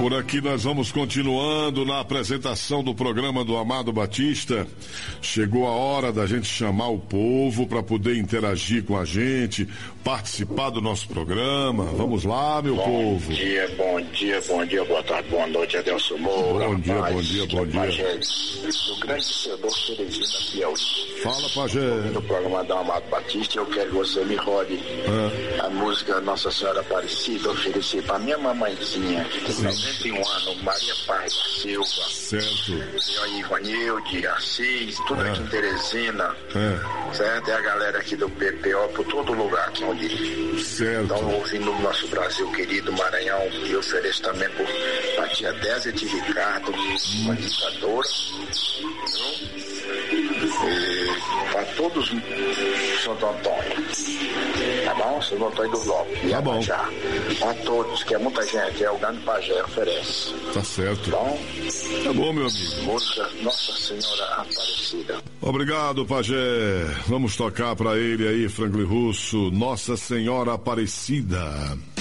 Por aqui nós vamos continuando na apresentação do programa do Amado Batista. Chegou a hora da gente chamar o povo para poder interagir com a gente, participar do nosso programa. Vamos lá, meu povo. Bom dia, boa tarde, boa noite, Adelson Moura. Bom dia. Do grande senador Teresina Piauí. Fala, Pajé. No programa do Amado Batista, eu quero que você me rode a música Nossa Senhora Aparecida, oferecer para minha mamãezinha, que tem 91 anos, Maria Paz da Silva. Certo. E Ivanilde, Assis, tudo aqui em Teresina. Certo? É a galera aqui do PPO, por todo lugar aqui onde. Certo. Então, ouvindo o nosso Brasil querido, Maranhão, e ofereço também para a tia Désia de Ricardo, uma ditadora, e para todos Santo Antônio. Tá bom? Santo Antônio do Lopes. Tá bom. Para todos, que é muita gente, é o grande pajé oferece. Tá certo. Bom? Tá bom, meu amigo. Música Nossa Senhora Aparecida. Obrigado, Pajé. Vamos tocar para ele aí, Franklin Russo, Nossa Senhora Aparecida.